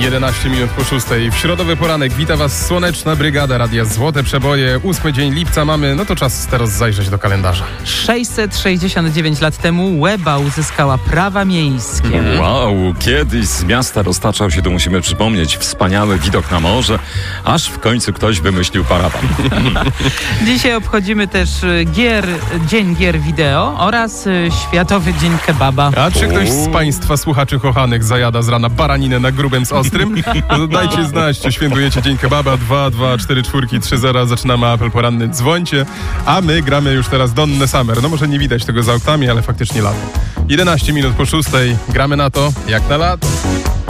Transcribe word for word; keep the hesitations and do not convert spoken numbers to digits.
jedenaście minut po szóstej. W środowy poranek wita Was Słoneczna Brygada Radia Złote Przeboje. Ósmy dzień lipca mamy, no to czas teraz zajrzeć do kalendarza. sześćset sześćdziesiąt dziewięć lat temu Łeba uzyskała prawa miejskie. Mhm. Wow, kiedyś z miasta roztaczał się, to musimy przypomnieć, wspaniały widok na morze, aż w końcu ktoś wymyślił parawan. Dzisiaj obchodzimy też gier, Dzień Gier Wideo oraz Światowy Dzień Kebaba. A czy ktoś z Państwa słuchaczy kochanych zajada z rana baraninę na grubym z ostrym? No dajcie znać, czy świętujecie Dzień Kebaba. Dwa, dwa, cztery, czwórki, trzy, zero. Zaczynamy apel poranny, dzwońcie. A my gramy już teraz Donnę Summer. No może nie widać tego za oknami, ale faktycznie lato. jedenaście minut po szóstej. Gramy na to, jak na lato.